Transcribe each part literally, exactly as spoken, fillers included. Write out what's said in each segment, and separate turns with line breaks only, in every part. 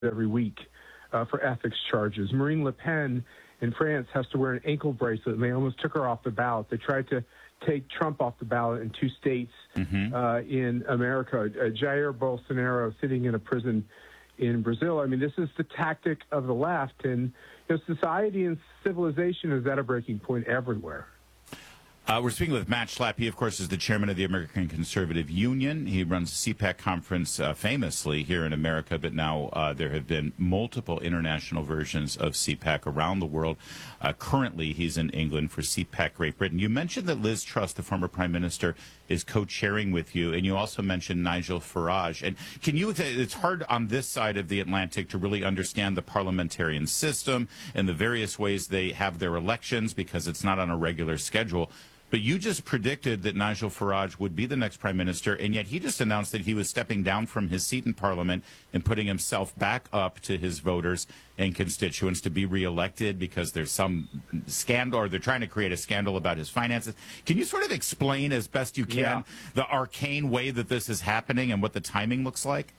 every week uh, for ethics charges. Marine Le Pen in France has to wear an ankle bracelet, and they almost took her off the ballot. They tried to take Trump off the ballot in two states mm-hmm. uh, in America. Uh, Jair Bolsonaro sitting in a prison in Brazil. I mean, this is the tactic of the left, and you know, society and civilization is at a breaking point everywhere.
Uh, we're speaking with Matt Schlapp. He, of course, is the chairman of the American Conservative Union. He runs the CPAC conference uh, famously here in America, but now uh, there have been multiple international versions of CPAC around the world. Uh, currently, he's in England for CPAC Great Britain. You mentioned that Liz Truss, the former prime minister, is co-chairing with you, and you also mentioned Nigel Farage. And can you? It's hard on this side of the Atlantic to really understand the parliamentarian system and the various ways they have their elections because it's not on a regular schedule. But you just predicted that Nigel Farage would be the next prime minister, and yet he just announced that he was stepping down from his seat in Parliament and putting himself back up to his voters and constituents to be reelected because there's some scandal, or they're trying to create a scandal about his finances. Can you sort of explain as best you can yeah. the arcane way that this is happening and what the timing looks like?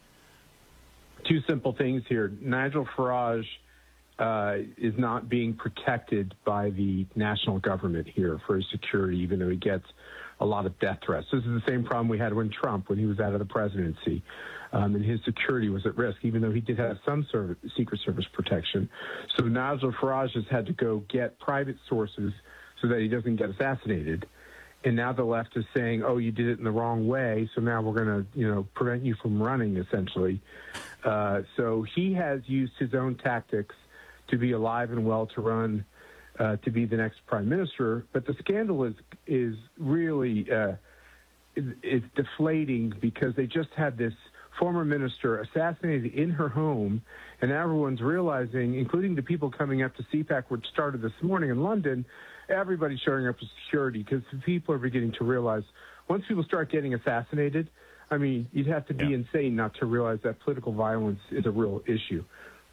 Two simple things here. Nigel Farage Uh, is not being protected by the national government here for his security, even though he gets a lot of death threats. This is the same problem we had when Trump, when he was out of the presidency, um, and his security was at risk, even though he did have some service, Secret Service protection. So Nigel Farage has had to go get private sources so that he doesn't get assassinated. And now the left is saying, oh, you did it in the wrong way, so now we're going to, you know, prevent you from running, essentially. Uh, so he has used his own tactics to be alive and well to run uh, to be the next prime minister. But the scandal is is really uh, it's deflating because they just had this former minister assassinated in her home, and everyone's realizing, including the people coming up to CPAC, which started this morning in London, everybody's showing up for security because people are beginning to realize once people start getting assassinated, I mean, you'd have to be yeah. insane not to realize that political violence is a real issue.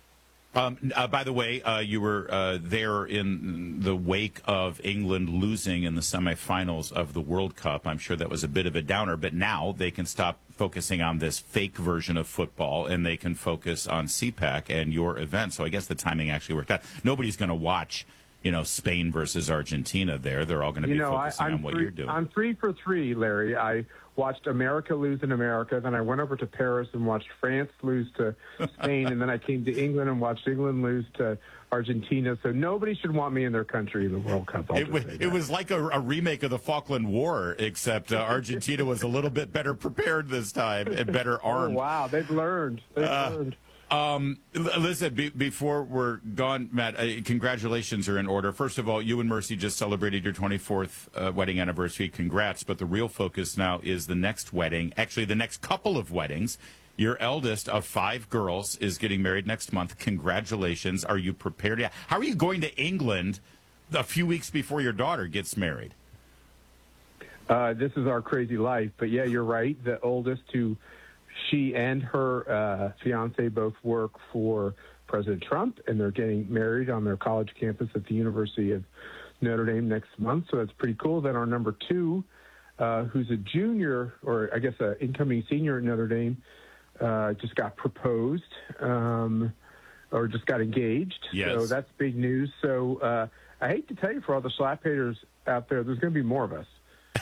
Um, uh, by the way, uh, you were uh, there in the wake of England losing in the semifinals of the World Cup. I'm sure that was a bit of a downer, but now they can stop focusing on this fake version of football and they can focus on CPAC and your event. So I guess the timing actually worked out. Nobody's going to watch, you know, Spain versus Argentina there. They're all going to be
you know,
focusing
I,
on what
three,
you're doing.
I'm three for three, Larry. I watched America lose in America, then I went over to Paris and watched France lose to Spain, and then I came to England and watched England lose to Argentina. So nobody should want me in their country in the World Cup.
It was, it was like a, a remake of the Falkland War, except uh, Argentina was a little bit better prepared this time and better armed.
Oh, wow, they've learned. They've uh, learned.
Um, listen, be, before we're gone, Matt, uh, congratulations are in order. First of all, you and Mercy just celebrated your twenty-fourth uh, wedding anniversary. Congrats. But the real focus now is the next wedding, actually the next couple of weddings. Your eldest of five girls is getting married next month. Congratulations. Are you prepared? How are you going to England a few weeks before your daughter gets married?
Uh, this is our crazy life. But, yeah, you're right. The oldest who... She and her uh, fiance both work for President Trump, and they're getting married on their college campus at the University of Notre Dame next month. So that's pretty cool. Then our number two, uh, who's a junior, or I guess an incoming senior at Notre Dame, uh, just got proposed um, or just got engaged.
Yes.
So that's big news. So uh, I hate to tell you, for all the Schlapp haters out there, there's going to be more of us.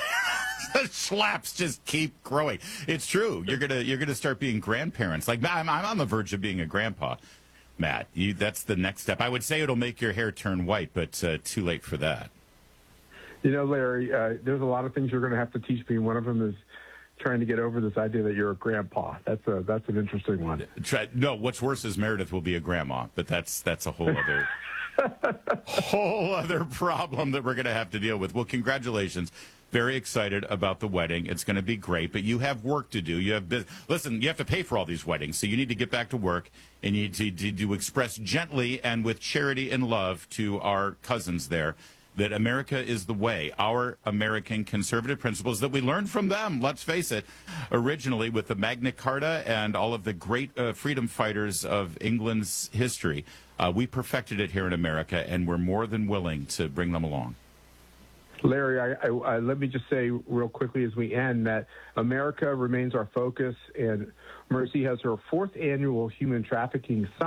Schlapps just keep growing. It's true. You're gonna you're gonna start being grandparents. Like I'm, I'm on the verge of being a grandpa, Matt. You, that's the next step. I would say it'll make your hair turn white, but uh, too late for that.
You know, Larry, uh, there's a lot of things you're going to have to teach me. One of them is trying to get over this idea that you're a grandpa. That's a that's an interesting one.
Try, no, what's worse is Meredith will be a grandma, but that's that's a whole other. whole other problem that we're going to have to deal with. Well, congratulations. Very excited about the wedding. It's going to be great, but you have work to do. You have bu- Listen, you have to pay for all these weddings, so you need to get back to work, and you need to, to, to express gently and with charity and love to our cousins there that America is the way. Our American conservative principles that we learned from them, let's face it, originally with the Magna Carta and all of the great uh, freedom fighters of England's history. Uh, we perfected it here in America, and we're more than willing to bring them along.
Larry, I, I, I, let me just say real quickly as we end that America remains our focus, and Mercy has her fourth annual human trafficking summit.